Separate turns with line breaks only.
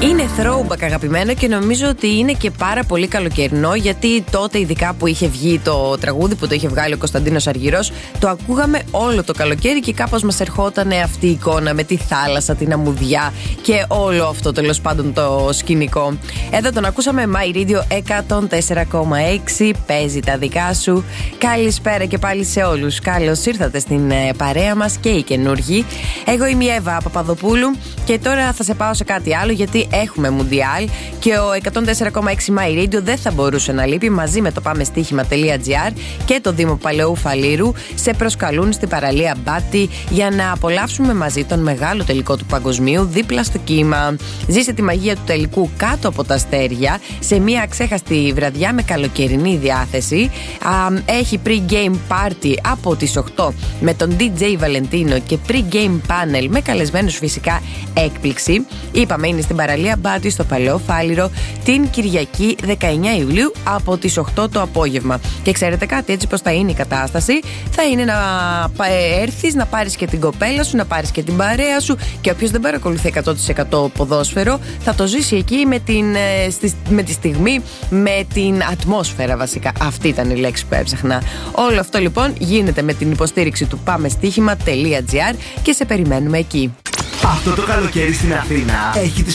Είναι throwback αγαπημένο και νομίζω ότι είναι και πάρα πολύ καλοκαιρινό, γιατί τότε ειδικά που είχε βγει το τραγούδι που το είχε βγάλει ο Κωνσταντίνος Αργυρός, το ακούγαμε όλο το καλοκαίρι και κάπως μας ερχόταν αυτή η εικόνα με τη θάλασσα, την αμμουδιά και όλο αυτό τέλος πάντων το σκηνικό. Εδώ τον ακούσαμε, My Radio 104,6, παίζει τα δικά σου. Καλησπέρα και πάλι σε όλους. Καλώς ήρθατε στην παρέα μας και οι καινούργοι. Εγώ είμαι η Εύα Παπαδοπούλου και τώρα θα σε πάω σε κάτι άλλο, γιατί έχουμε Μουντιάλ και ο 104,6 My Radio δεν θα μπορούσε να λείπει. Μαζί με το πάμεστίχημα.gr και το Δήμο Παλαιού Φαλήρου σε προσκαλούν στην παραλία Μπάτη για να απολαύσουμε μαζί τον μεγάλο τελικό του παγκοσμίου δίπλα στο κύμα. Ζήσε τη μαγεία του τελικού κάτω από τα αστέρια σε μια αξέχαστη βραδιά με καλοκαιρινή διάθεση. Έχει pre-game party από τις 8 με τον DJ Βαλεντίνο και pre-game panel με καλεσμένους φυσικά έκπληξη. Είπαμε, είναι στην παραλία Μπάτη στο Παλαιό Φάληρο την Κυριακή 19 Ιουλίου από τις 8 το απόγευμα. Και ξέρετε κάτι, έτσι πως θα είναι η κατάσταση, θα είναι να έρθεις, να πάρεις και την κοπέλα σου, να πάρεις και την παρέα σου, και όποιος δεν παρακολουθεί 100% ποδόσφαιρο θα το ζήσει εκεί με τη στιγμή, με την ατμόσφαιρα βασικά. Αυτή ήταν η λέξη που έψαχνα. Όλο αυτό λοιπόν γίνεται με την υποστήριξη του πάμεστίχημα.gr και σε περιμένουμε εκεί.
Αυτό το καλοκαίρι στην Αθήνα έχει τις